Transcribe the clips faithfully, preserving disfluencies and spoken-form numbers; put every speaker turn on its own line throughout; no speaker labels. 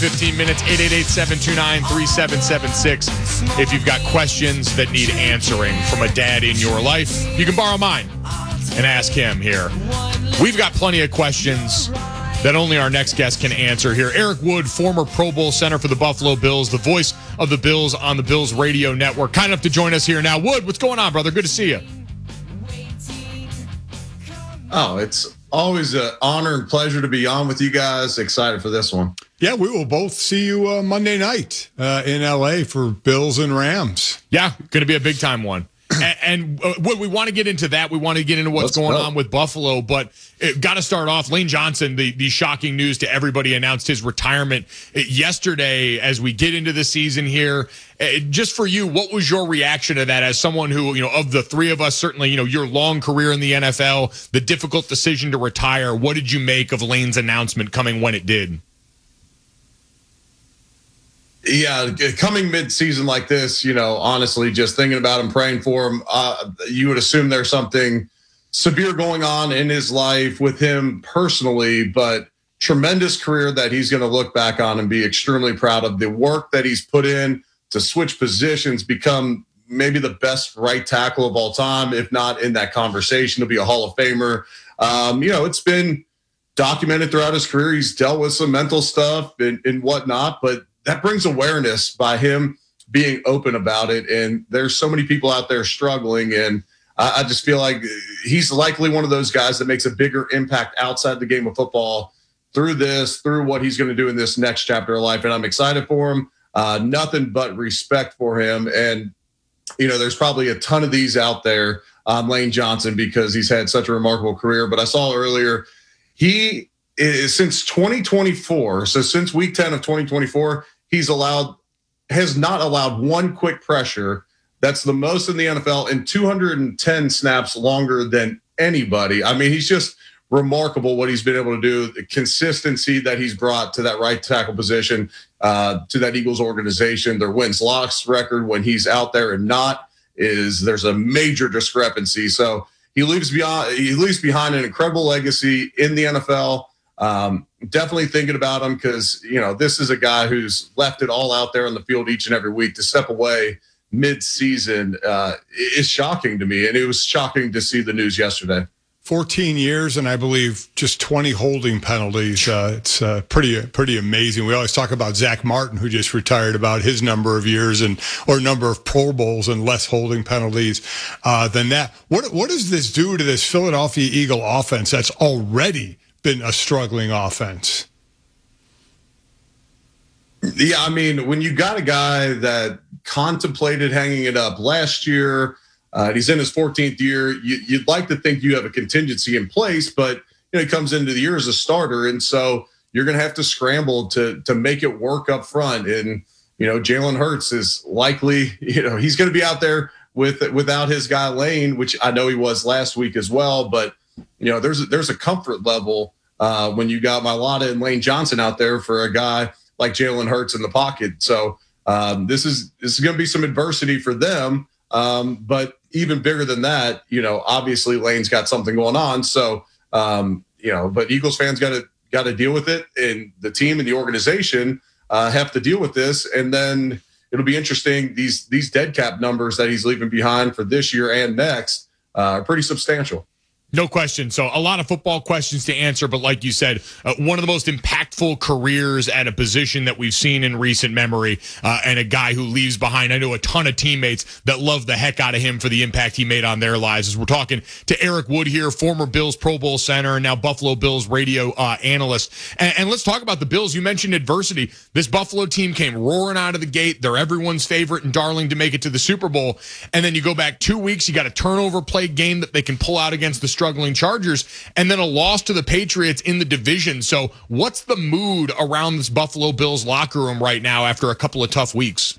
fifteen minutes. eight eight eight, seven two nine, three seven seven six. If you've got questions that need answering from a dad in your life, you can borrow mine and ask him here. We've got plenty of questions that only our next guest can answer here. Eric Wood, former Pro Bowl center for the Buffalo Bills, the voice of the Bills on the Bills Radio Network. Kind enough to join us here now. Wood, what's going on, brother? Good to see you.
Oh, it's always an honor and pleasure to be on with you guys. Excited for this one.
Yeah, we will both see you uh, Monday night uh, in L A for Bills and Rams.
Yeah, going to be a big time one. And, and uh, what we want to get into that, we want to get into what's Let's going go. on with Buffalo, but got to start off. Lane Johnson, the, the shocking news to everybody, announced his retirement yesterday. As we get into the season here, uh, just for you, what was your reaction to that as someone who, you know, of the three of us, certainly, you know, your long career in the N F L, the difficult decision to retire? What did you make of Lane's announcement coming when it did?
Yeah, coming mid-season like this, you know, honestly, just thinking about him, praying for him, uh, you would assume there's something severe going on in his life with him personally, but tremendous career that he's going to look back on and be extremely proud of. The work that he's put in to switch positions, become maybe the best right tackle of all time, if not in that conversation, to be a Hall of Famer. Um, you know, it's been documented throughout his career. He's dealt with some mental stuff and, and whatnot, but that brings awareness by him being open about it. And there's so many people out there struggling. And I, I just feel like he's likely one of those guys that makes a bigger impact outside the game of football through this, through what he's going to do in this next chapter of life. And I'm excited for him. Uh, nothing but respect for him. And, you know, there's probably a ton of these out there on Lane Johnson because he's had such a remarkable career. But I saw earlier, he is since twenty twenty-four, so since week ten of twenty twenty-four, he's allowed, has not allowed one quick pressure. That's the most in the N F L, and two hundred ten snaps longer than anybody. I mean, he's just remarkable what he's been able to do, the consistency that he's brought to that right tackle position, uh, to that Eagles organization. Their wins-loss record when he's out there and not is there's a major discrepancy. So he leaves beyond, he leaves behind an incredible legacy in the N F L. Um, definitely thinking about him because, you know, this is a guy who's left it all out there on the field each and every week. To step away mid-season uh, is shocking to me, and it was shocking to see the news yesterday.
fourteen years, and I believe just twenty holding penalties. Uh, it's uh, pretty pretty amazing. We always talk about Zach Martin, who just retired, about his number of years and or number of Pro Bowls and less holding penalties uh, than that. What what does this do to this Philadelphia Eagle offense that's already been a struggling offense?
Yeah, I mean, when you got a guy that contemplated hanging it up last year, uh, he's in his fourteenth year, you, you'd like to think you have a contingency in place, but you know, he comes into the year as a starter, and so you're going to have to scramble to to make it work up front. And you know, Jalen Hurts is likely, you know, he's going to be out there with without his guy Lane, which I know he was last week as well, but you know, there's a, there's a comfort level uh, when you got Mailata and Lane Johnson out there for a guy like Jalen Hurts in the pocket. So um, this is this is going to be some adversity for them. Um, but even bigger than that, you know, obviously Lane's got something going on. So um, you know, but Eagles fans got to got to deal with it, and the team and the organization uh, have to deal with this. And then it'll be interesting. These these dead cap numbers that he's leaving behind for this year and next uh, are pretty substantial.
No question. So a lot of football questions to answer, but like you said, uh, one of the most impactful careers at a position that we've seen in recent memory, uh, and a guy who leaves behind, I know, a ton of teammates that love the heck out of him for the impact he made on their lives. As we're talking to Eric Wood here, former Bills Pro Bowl center, and now Buffalo Bills radio uh, analyst. And, and let's talk about the Bills. You mentioned adversity. This Buffalo team came roaring out of the gate. They're everyone's favorite and darling to make it to the Super Bowl. And then you go back two weeks, you got a turnover play game that they can pull out against the struggling Chargers, and then a loss to the Patriots in the division. So what's the mood around this Buffalo Bills locker room right now after a couple of tough weeks?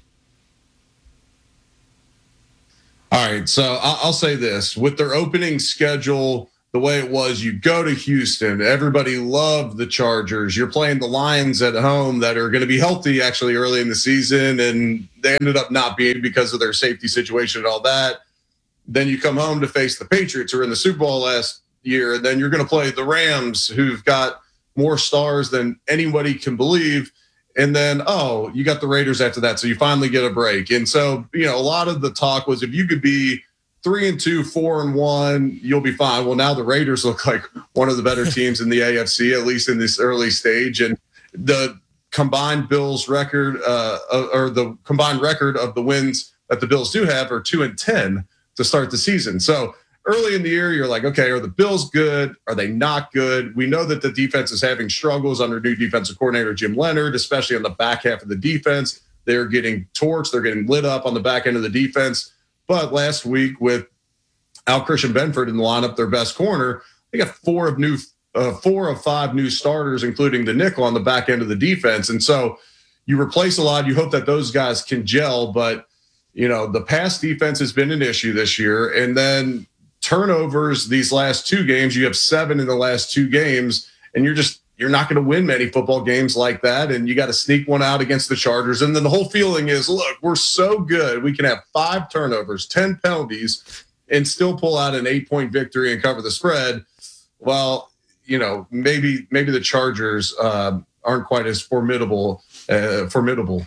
All right, so I'll say this. With their opening schedule the way it was, you go to Houston, everybody loved the Chargers. You're playing the Lions at home that are going to be healthy actually early in the season, and they ended up not being because of their safety situation and all that. Then you come home to face the Patriots, who were in the Super Bowl last year, and then you're going to play the Rams, who've got more stars than anybody can believe. And then, oh, you got the Raiders after that. So you finally get a break. And so, you know, a lot of the talk was if you could be three and two, four and one, you'll be fine. Well, now the Raiders look like one of the better teams in the A F C, at least in this early stage. And the combined Bills record, uh, or the combined record of the wins that the Bills do have are two and ten to start the season. So early in the year, you're like, okay, are the Bills good? Are they not good? We know that the defense is having struggles under new defensive coordinator Jim Leonard, especially on the back half of the defense. They're getting torched. They're getting lit up on the back end of the defense. But last week with Al Christian Benford in the lineup, their best corner, they got four of new, uh, four of five new starters, including the nickel on the back end of the defense. And so you replace a lot. You hope that those guys can gel. But, you know, the pass defense has been an issue this year. And then turnovers these last two games, you have seven in the last two games, and you're just, you're not going to win many football games like that. And you got to sneak one out against the Chargers. And then the whole feeling is, look, we're so good. We can have five turnovers, ten penalties, and still pull out an eight point victory and cover the spread. Well, you know, maybe, maybe the Chargers uh, aren't quite as formidable, uh, formidable.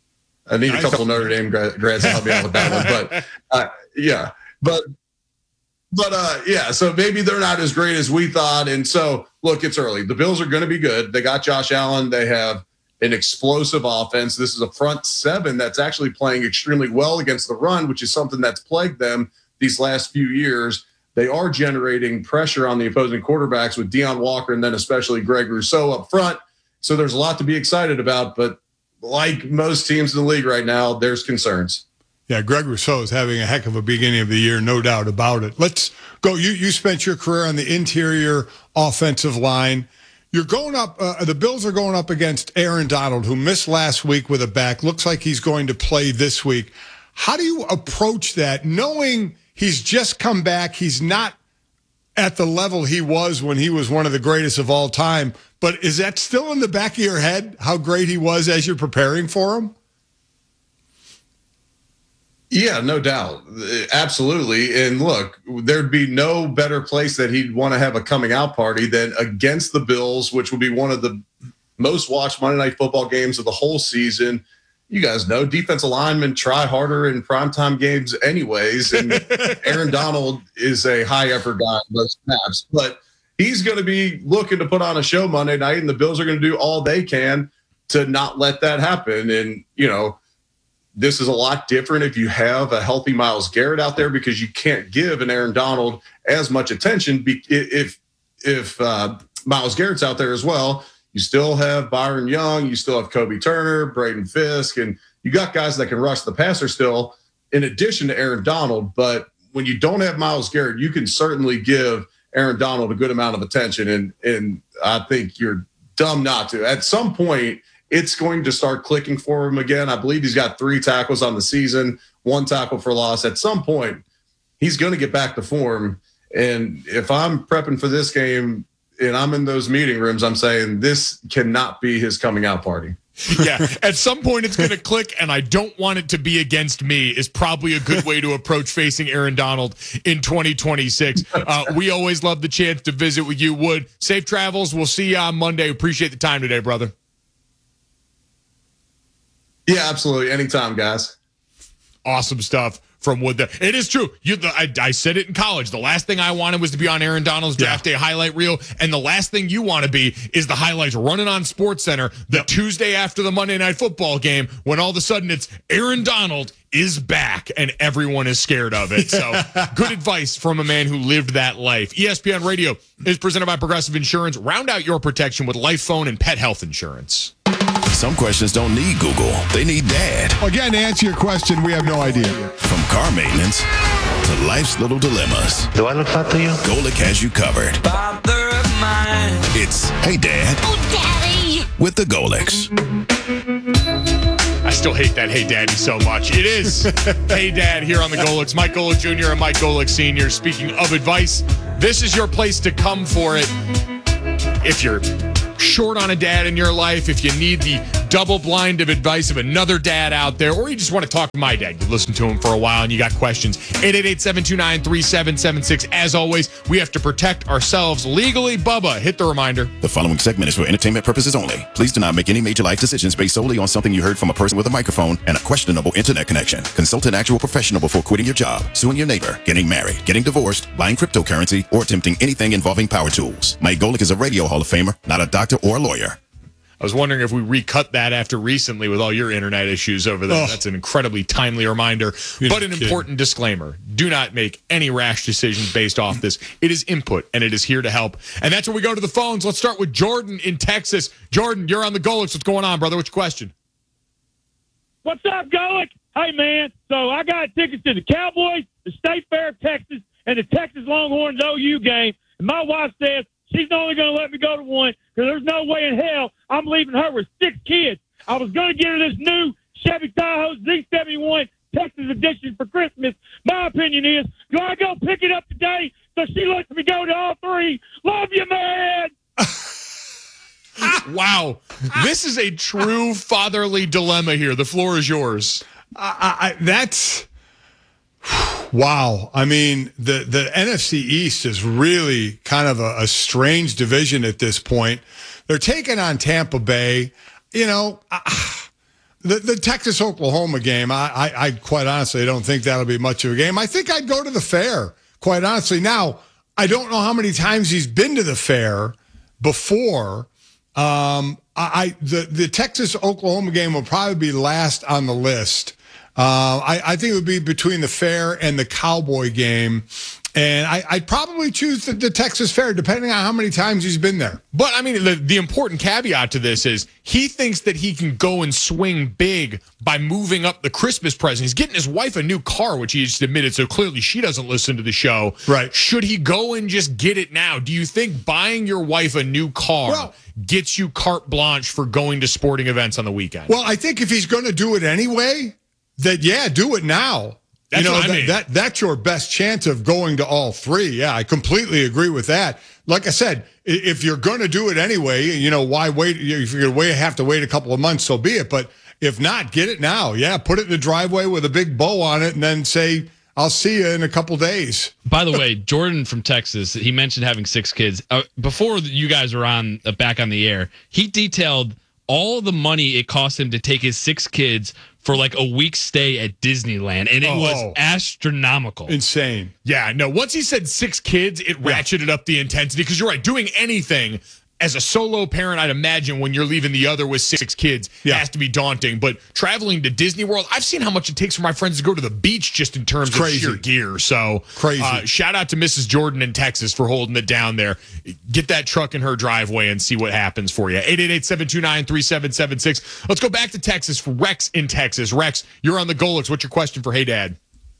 I need a couple Notre Dame grads to help me out with that one, but uh, yeah, but, But, uh, yeah, so maybe they're not as great as we thought. And so, look, it's early. The Bills are going to be good. They got Josh Allen. They have an explosive offense. This is a front seven that's actually playing extremely well against the run, which is something that's plagued them these last few years. They are generating pressure on the opposing quarterbacks with Deion Walker and then especially Greg Rousseau up front. So there's a lot to be excited about. But like most teams in the league right now, there's concerns.
Yeah, Greg Rousseau is having a heck of a beginning of the year, no doubt about it. Let's go. You you spent your career on the interior offensive line. You're going up. Uh, the Bills are going up against Aaron Donald, who missed last week with a back. Looks like he's going to play this week. How do you approach that, knowing he's just come back? He's not at the level he was when he was one of the greatest of all time. But is that still in the back of your head, how great he was as you're preparing for him?
Yeah, no doubt. Absolutely. And look, there'd be no better place that he'd want to have a coming out party than against the Bills, which would be one of the most watched Monday Night Football games of the whole season. You guys know defensive linemen try harder in primetime games anyways. And Aaron Donald is a high effort guy in those snaps, but he's going to be looking to put on a show Monday night, and the Bills are going to do all they can to not let that happen. And, you know, this is a lot different if you have a healthy Myles Garrett out there, because you can't give an Aaron Donald as much attention. If if uh, Myles Garrett's out there as well, you still have Byron Young, you still have Kobe Turner, Braden Fisk, and you got guys that can rush the passer still, in addition to Aaron Donald. But when you don't have Myles Garrett, you can certainly give Aaron Donald a good amount of attention, and and I think you're dumb not to. At some point, it's going to start clicking for him again. I believe he's got three tackles on the season, one tackle for loss. At some point, he's going to get back to form. And if I'm prepping for this game and I'm in those meeting rooms, I'm saying this cannot be his coming out party.
Yeah, at some point it's going to click, and I don't want it to be against me is probably a good way to approach facing Aaron Donald in twenty twenty-six. Uh, we always love the chance to visit with you, Wood. Safe travels. We'll see you on Monday. Appreciate the time today, brother.
Yeah, absolutely. Anytime, guys.
Awesome stuff from Wood there. It is true. You, the, I, I said it in college. The last thing I wanted was to be on Aaron Donald's draft yeah. day highlight reel. And the last thing you want to be is the highlights running on SportsCenter the yep. Tuesday after the Monday Night Football game, when all of a sudden it's Aaron Donald is back and everyone is scared of it. So good advice from a man who lived that life. E S P N Radio is presented by Progressive Insurance. Round out your protection with life, phone, and pet health insurance.
Some questions don't need Google. They need Dad.
Again, to answer your question, we have no idea.
From car maintenance to life's little dilemmas,
do I look hot to you?
Golic has you covered.
Father of mine.
It's Hey Dad.
Oh, Daddy.
With the Golics.
I still hate that Hey Daddy so much. It is Hey Dad here on the Golics. Mike Golic Junior and Mike Golic Senior Speaking of advice, this is your place to come for it. If you're short on a dad in your life, if you need the double-blind of advice of another dad out there, or you just want to talk to my dad, you listen to him for a while and you got questions, eight eight eight, seven two nine, three seven seven six. As always, we have to protect ourselves legally. Bubba, hit the reminder.
The following segment is for entertainment purposes only. Please do not make any major life decisions based solely on something you heard from a person with a microphone and a questionable internet connection. Consult an actual professional before quitting your job, suing your neighbor, getting married, getting divorced, buying cryptocurrency, or attempting anything involving power tools. Mike Golick is a radio Hall of Famer, not a doctor or a lawyer.
I was wondering if we recut that after recently with all your internet issues over there. Oh. That's an incredibly timely reminder, You're but an kidding. important disclaimer. Do not make any rash decisions based off this. It is input, and it is here to help. And that's when we go to the phones. Let's start with Jordan in Texas. Jordan, you're on the Golics. What's going on, brother? What's your question?
What's up, Golic? Hey, man. So I got tickets to the Cowboys, the State Fair of Texas, and the Texas Longhorns O U game. And my wife says she's only going to let me go to one because there's no way in hell I'm leaving her with six kids. I was going to get her this new Chevy Tahoe Z seventy-one Texas edition for Christmas. My opinion is, do I go pick it up today so she lets me go to all three? Love you, man.
Wow. This is a true fatherly dilemma here. The floor is yours.
I, I, that's... Wow. I mean, the, the N F C East is really kind of a, a strange division at this point. They're taking on Tampa Bay. You know, uh, the, the Texas-Oklahoma game, I, I, I quite honestly don't think that'll be much of a game. I think I'd go to the Fair, quite honestly. Now, I don't know how many times he's been to the Fair before. Um, I, I the, the Texas-Oklahoma game will probably be last on the list. Uh, I, I think it would be between the Fair and the Cowboy game. And I, I'd probably choose the, the Texas Fair, depending on how many times he's been there.
But, I mean, the, the important caveat to this is he thinks that he can go and swing big by moving up the Christmas present. He's getting his wife a new car, which he just admitted, so clearly she doesn't listen to the show.
Right.
Should he go and just get it now? Do you think buying your wife a new car well, gets you carte blanche for going to sporting events on the weekend?
Well, I think if he's going to do it anyway, that, yeah, do it now.
That's
you know,
what I
that,
mean.
that that's your best chance of going to all three. Yeah, I completely agree with that. Like I said, if you're going to do it anyway, you know, why wait? If you're going to wait, have to wait a couple of months, so be it. But if not, get it now. Yeah, put it in the driveway with a big bow on it and then say, I'll see you in a couple days.
By the way, Jordan from Texas, he mentioned having six kids. Uh, before you guys were on uh, back on the air, he detailed all the money it cost him to take his six kids for like a week's stay at Disneyland, and it oh, was astronomical.
Insane.
Yeah, no, once he said six kids, it yeah. ratcheted up the intensity, because you're right, doing anything as a solo parent, I'd imagine when you're leaving the other with six kids, yeah. has to be daunting. But traveling to Disney World, I've seen how much it takes for my friends to go to the beach just in terms of sheer gear. So
crazy.
Uh, shout out to Missus Jordan in Texas for holding it down there. Get that truck in her driveway and see what happens for you. eight eight eight, seven two nine, three seven seven six. Let's go back to Texas for Rex in Texas. Rex, you're on the Golics. What's your question for Hey Dad?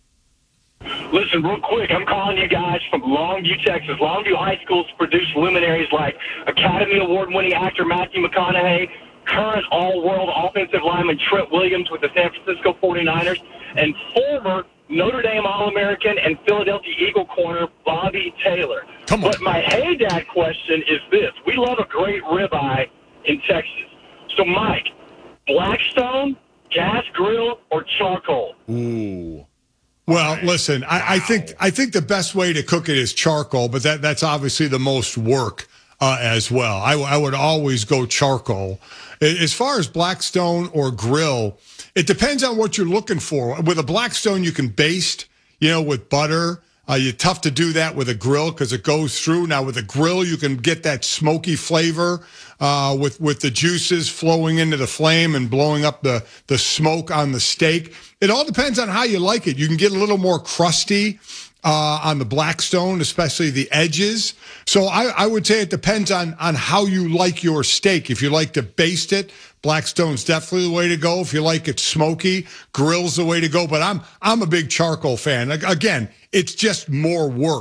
Listen, real quick, I'm calling you guys from Longview, Texas. Longview High School's produced luminaries like Academy Award-winning actor Matthew McConaughey, current all-world offensive lineman Trent Williams with the San Francisco forty-niners, and former Notre Dame All-American and Philadelphia Eagle corner Bobby Taylor.
Come on.
But my Hey Dad question is this. We love a great ribeye in Texas. So, Mike, Blackstone, gas grill, or charcoal?
Ooh.
Well, listen, I, wow. I think I think the best way to cook it is charcoal, but that, that's obviously the most work uh, as well. I, I would always go charcoal. As far as Blackstone or grill, it depends on what you're looking for. With a Blackstone, you can baste, you know, with butter. Uh, you're tough to do that with a grill because it goes through. Now, with a grill, you can get that smoky flavor uh, with, with the juices flowing into the flame and blowing up the, the smoke on the steak. It all depends on how you like it. You can get a little more crusty uh, on the Blackstone, especially the edges. So I, I would say it depends on, on how you like your steak. If you like to baste it, Blackstone's definitely the way to go. If you like it smoky, grill's the way to go. But I'm I'm a big charcoal fan. Again, it's just more work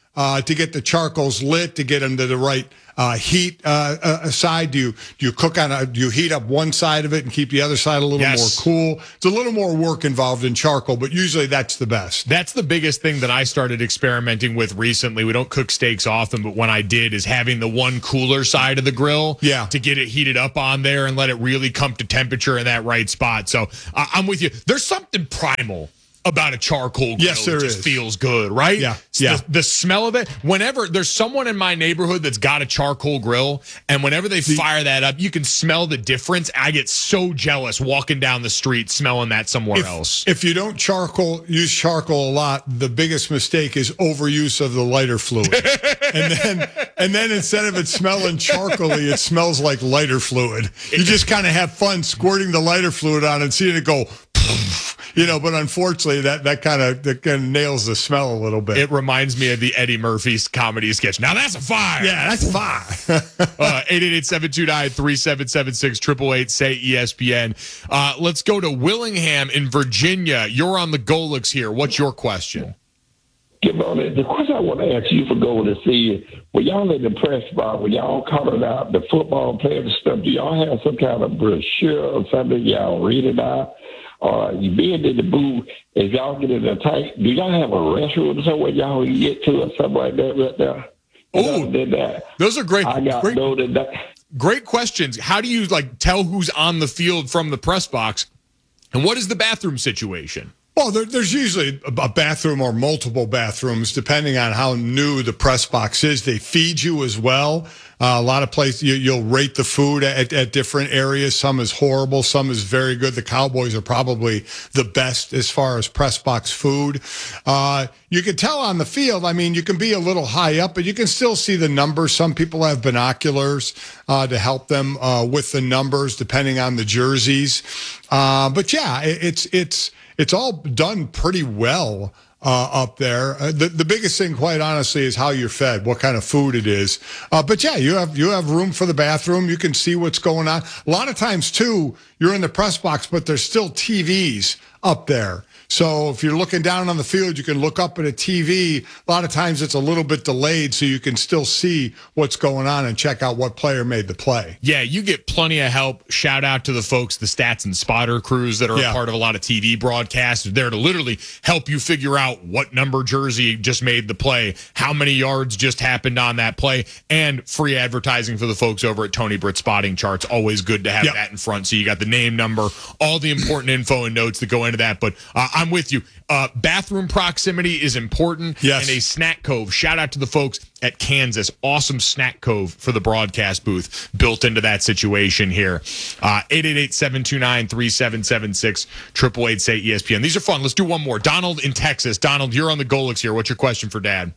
uh, to get the charcoals lit, to get them to the right uh, heat uh, uh, side? Do you do you cook on a, do you heat up one side of it and keep the other side a little
Yes.
more cool? It's a little more work involved in charcoal, but usually that's the best.
That's the biggest thing that I started experimenting with recently. We don't cook steaks often, but when I did, is having the one cooler side of the grill
Yeah.
to get it heated up on there and let it really come to temperature in that right spot. So uh, I'm with you. There's something primal about a charcoal grill.
Yes, there
that just
is.
feels good, right?
Yeah,
It's
yeah.
The, the smell of it. Whenever there's someone in my neighborhood that's got a charcoal grill, and whenever they fire that up, you can smell the difference. I get so jealous walking down the street smelling that somewhere
If,
else.
if you don't charcoal use charcoal a lot, the biggest mistake is overuse of the lighter fluid. and then and then instead of it smelling charcoaly, it smells like lighter fluid. You just kind of have fun squirting the lighter fluid on and seeing it go poof, you know, but unfortunately that that kind of that kind of nails the smell a little bit.
It reminds me of the Eddie Murphy's comedy sketch. Now that's a fire.
yeah, that's fine.
uh, eight eight eight, seven two nine, three seven seven six, eight eight eight, say E S P N. Uh, let's go to Willingham in Virginia. You're on the Golix here. What's your question?
Good morning. The question I want to ask you for going to see, when y'all in the press box, when y'all calling out the football players and stuff, do y'all have some kind of brochure or something y'all read it out? Or you being in the booth, if y'all get in a tight, do y'all have a restroom somewhere y'all can get to or something like that right there?
Oh,
Other than that,
those are great.
I got
Great,
no that.
great questions. How do you like tell who's on the field from the press box? And what is the bathroom situation?
Well, there, there's usually a bathroom or multiple bathrooms, depending on how new the press box is. They feed you as well. Uh, a lot of places, you, you'll rate the food at, at different areas. Some is horrible. Some is very good. The Cowboys are probably the best as far as press box food. Uh, you can tell on the field, I mean, you can be a little high up, but you can still see the numbers. Some people have binoculars uh, to help them uh, with the numbers, depending on the jerseys. Uh, but yeah, it, it's it's it's all done pretty well. Uh, up there, uh, the the biggest thing, quite honestly, is how you're fed, what kind of food it is. Uh, but yeah, you have you have room for the bathroom. You can see what's going on. A lot of times too, you're in the press box, but there's still T Vs up there. So if you're looking down on the field, you can look up at a T V. A lot of times it's a little bit delayed, so you can still see what's going on and check out what player made the play.
Yeah, you get plenty of help. Shout out to the folks, the stats and spotter crews that are
Yeah.
a part of a lot of T V broadcasts. They're there to literally help you figure out what number jersey just made the play, how many yards just happened on that play, and free advertising for the folks over at Tony Britt Spotting Charts. Always good to have
Yep.
that in front. So you got the name, number, all the important info and notes that go into that. But uh, I'm with you. Uh, bathroom proximity is important.
Yes.
And a snack cove. Shout out to the folks at Kansas. Awesome snack cove for the broadcast booth built into that situation here. Uh, eight eight eight, seven two nine, three seven seven six, eight eight eight, say E S P N. These are fun. Let's do one more. Donald in Texas. Donald, you're on the Golix here. What's your question for Dad?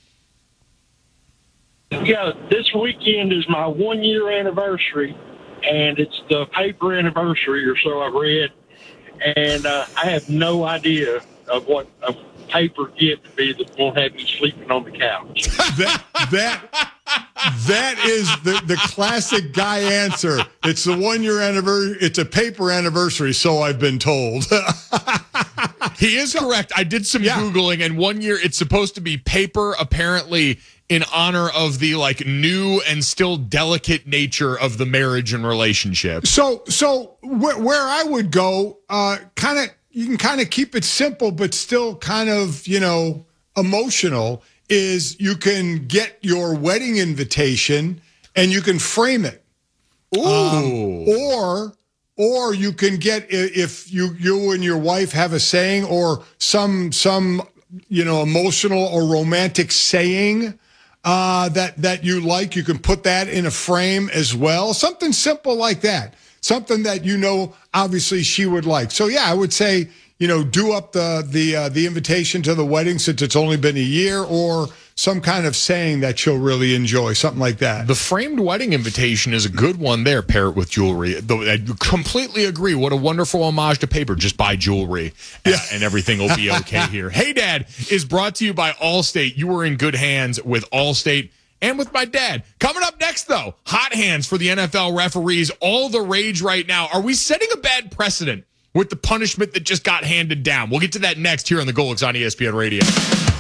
Yeah, this weekend is my one year anniversary, and it's the paper anniversary, or so I've read. And uh, I have no idea of what a paper gift to be that won't have me sleeping on the couch.
That that that is the, the classic guy answer. It's the one year anniversary. It's a paper anniversary, so I've been told.
He is correct. I did some
Yeah.
Googling, and one year it's supposed to be paper, apparently in honor of the like new and still delicate nature of the marriage and relationship.
So, so where, where I would go, uh, kind of, you can kind of keep it simple, but still kind of, you know, emotional. Is you can get your wedding invitation and you can frame it.
Ooh.
Um, or, or you can get, i- if you you and your wife have a saying or some some you know emotional or romantic saying uh, that that you like, you can put that in a frame as well. Something simple like that. Something that you know obviously she would like. So yeah, I would say, you know, do up the the uh, the invitation to the wedding since it's only been a year, or some kind of saying that she'll really enjoy, something like that.
The framed wedding invitation is a good one there. Pair it with jewelry. Though I completely agree. What a wonderful homage to paper. Just buy jewelry, uh, and everything will be okay here. Hey, Dad is brought to you by Allstate. You are in good hands with Allstate and with my dad. Coming up next, though, hot hands for the N F L referees. All the rage right now. Are we setting a bad precedent with the punishment that just got handed down? We'll get to that next here on the Golix on E S P N Radio.
Hey there,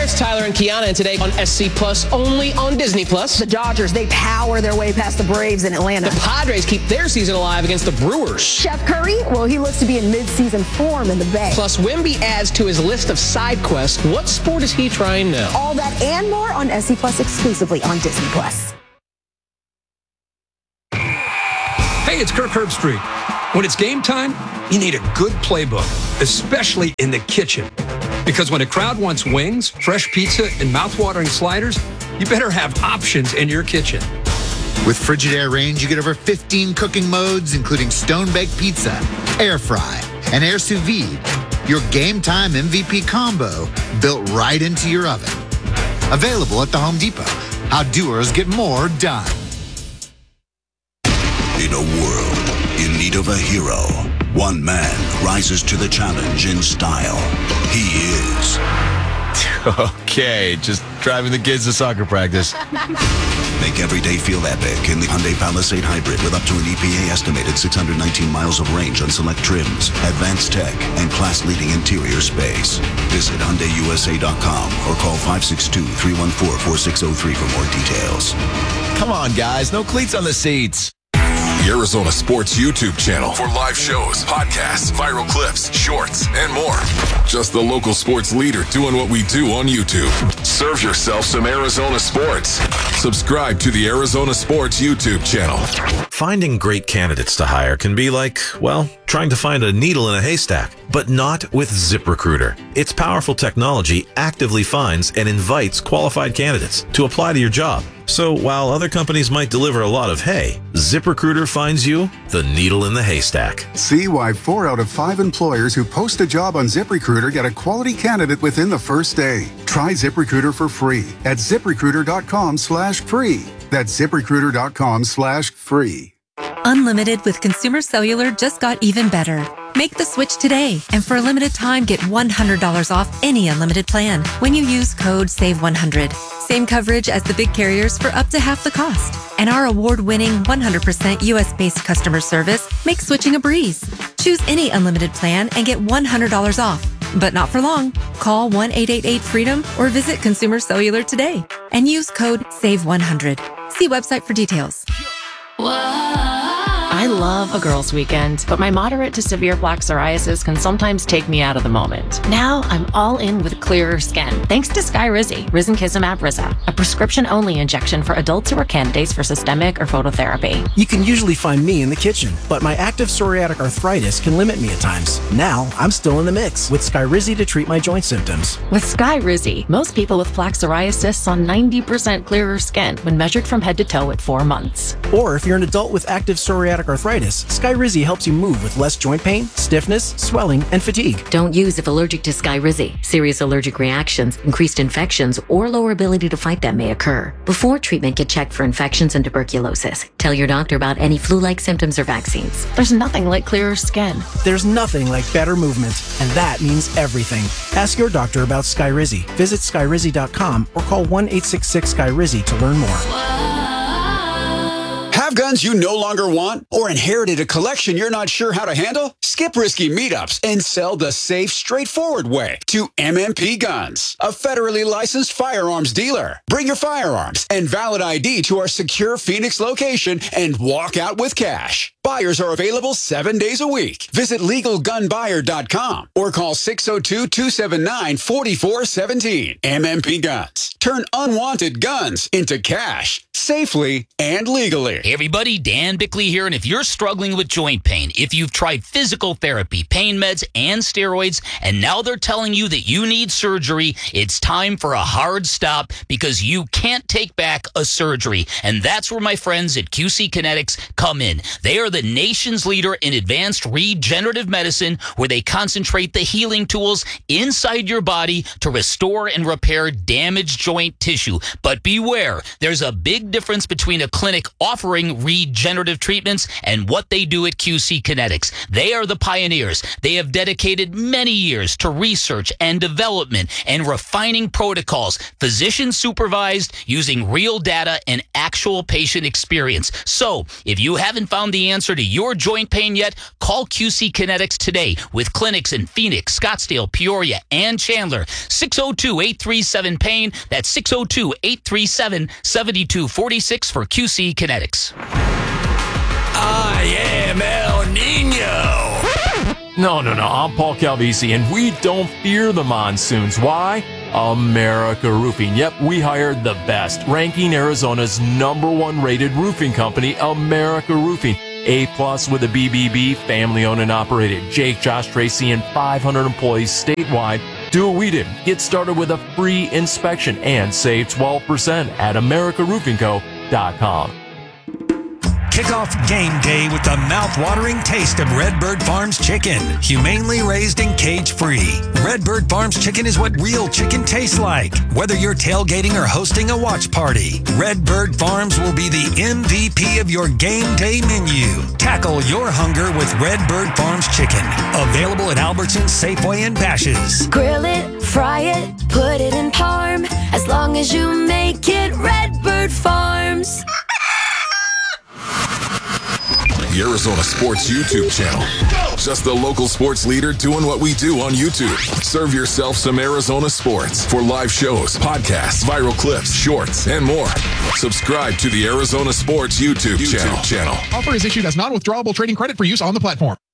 it's Tyler and Kiana, and today on S C Plus, only on Disney Plus.
The Dodgers, they power their way past the Braves in Atlanta.
The Padres keep their season alive against the Brewers.
Chef Curry, well, he looks to be in mid-season form in the Bay.
Plus, Wemby adds to his list of side quests. What sport is he trying now?
All that and more on S C Plus exclusively on Disney Plus.
Hey, it's Kirk Herbstreit. When it's game time, you need a good playbook, especially in the kitchen. Because when a crowd wants wings, fresh pizza, and mouthwatering sliders, you better have options in your kitchen.
With Frigidaire Range, you get over fifteen cooking modes, including stone-baked pizza, air fry, and air sous vide. Your game time M V P combo built right into your oven. Available at the Home Depot. How doers get more done.
In a world in need of a hero, one man rises to the challenge in style. He is...
Okay, just driving the kids to soccer practice.
Make every day feel epic in the Hyundai Palisade Hybrid with up to an E P A estimated six hundred nineteen miles of range on select trims, advanced tech, and class-leading interior space. Visit Hyundai U S A dot com or call five six two, three one four, four six zero three for more details.
Come on, guys, no cleats on the seats.
The Arizona Sports YouTube channel for live shows, podcasts, viral clips, shorts, and more. Just the local sports leader doing what we do on YouTube. Serve yourself some Arizona sports. Subscribe to the Arizona Sports YouTube channel.
Finding great candidates to hire can be like, well, trying to find a needle in a haystack, but not with ZipRecruiter. Its powerful technology actively finds and invites qualified candidates to apply to your job. So while other companies might deliver a lot of hay, ZipRecruiter finds you the needle in the haystack.
See why four out of five employers who post a job on ZipRecruiter get a quality candidate within the first day. Try ZipRecruiter for free at ZipRecruiter.com slash free. That's ZipRecruiter.com slash free.
Unlimited with Consumer Cellular just got even better. Make the switch today, and for a limited time, get one hundred dollars off any unlimited plan when you use code save one hundred. Same coverage as the big carriers for up to half the cost. And our award-winning one hundred percent U S-based customer service makes switching a breeze. Choose any unlimited plan and get one hundred dollars off. But not for long. Call one eight eight eight freedom or visit Consumer Cellular today and use code save one hundred. See website for details.
I love a girls' weekend, but my moderate to severe plaque psoriasis can sometimes take me out of the moment. Now I'm all in with clearer skin, thanks to Skyrizi, Risankizumab Riza, a prescription-only injection for adults who are candidates for systemic or phototherapy.
You can usually find me in the kitchen, but my active psoriatic arthritis can limit me at times. Now I'm still in the mix with Skyrizi to treat my joint symptoms.
With Skyrizi, most people with plaque psoriasis saw ninety percent clearer skin when measured from head to toe at four months.
Or if you're an adult with active psoriatic arthritis, Skyrizi helps you move with less joint pain, stiffness, swelling, and fatigue.
Don't use if allergic to Skyrizi. Serious allergic reactions, increased infections, or lower ability to fight them may occur. Before treatment, get checked for infections and tuberculosis. Tell your doctor about any flu-like symptoms or vaccines.
There's nothing like clearer skin.
There's nothing like better movement, and that means everything. Ask your doctor about Skyrizi. Visit Skyrizi dot com or call one eight six six Skyrizi to learn more.
Have guns you no longer want or inherited a collection you're not sure how to handle? Skip risky meetups and sell the safe, straightforward way to M M P Guns, a federally licensed firearms dealer. Bring your firearms and valid I D to our secure Phoenix location and walk out with cash. Buyers are available seven days a week. Visit legal gun buyer dot com or call six oh two, two seven nine, four four one seven. M M P Guns. Turn unwanted guns into cash safely and legally.
Hey everybody, Dan Bickley here, and if you're struggling with joint pain, if you've tried physical therapy, pain meds, and steroids, and now they're telling you that you need surgery, it's time for a hard stop because you can't take back a surgery. And that's where my friends at Q C Kinetics come in. They are the nation's leader in advanced regenerative medicine, where they concentrate the healing tools inside your body to restore and repair damaged joint tissue. But beware, there's a big difference between a clinic offering regenerative treatments and what they do at Q C Kinetics. They are the pioneers. They have dedicated many years to research and development and refining protocols, physician supervised, using real data and actual patient experience. So if you haven't found the answer to your joint pain yet, call Q C Kinetics today with clinics in Phoenix, Scottsdale, Peoria, and Chandler. six oh two, eight three seven, pain. That's six oh two, eight three seven, seven two four six for Q C Kinetics.
I am El Nino. No, no, no. I'm Paul Calvisi, and we don't fear the monsoons. Why? America Roofing. Yep, we hired the best, ranking Arizona's number one rated roofing company, America Roofing. A plus with a B B B, family owned and operated. Jake, Josh, Tracy, and five hundred employees statewide. Do what we did. Get started with a free inspection and save twelve percent at america roofing co dot com.
Kick off game day with the mouth-watering taste of Redbird Farms chicken. Humanely raised and cage-free. Redbird Farms chicken is what real chicken tastes like. Whether you're tailgating or hosting a watch party, Redbird Farms will be the M V P of your game day menu. Tackle your hunger with Redbird Farms chicken. Available at Albertsons, Safeway, and Bash's'.
Grill it, fry it, put it in parm. As long as you make it Redbird Farms.
The Arizona Sports YouTube channel. Just the local sports leader doing what we do on YouTube. Serve yourself some Arizona sports for live shows, podcasts, viral clips, shorts, and more. Subscribe to the Arizona Sports YouTube, YouTube channel. channel.
Offer is issued as non-withdrawable trading credit for use on the platform.